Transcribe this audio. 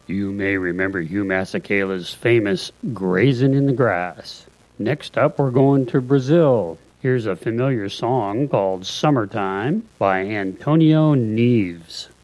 You may remember Hugh Masekela's famous Grazing in the Grass. Next up, we're going to Brazil. Here's a familiar song called Summertime by Antonio Neves.